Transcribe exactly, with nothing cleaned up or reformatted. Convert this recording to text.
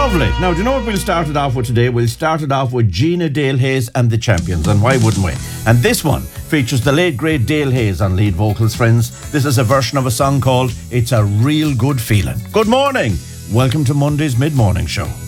Lovely. Now, do you know what we'll start it off with today? We'll start it off with Gina Dale Hayes and the Champions, and why wouldn't we? And this one features the late, great Dale Hayes on lead vocals, friends. This is a version of a song called It's a Real Good Feeling. Good morning. Welcome to Monday's Mid-Morning Show.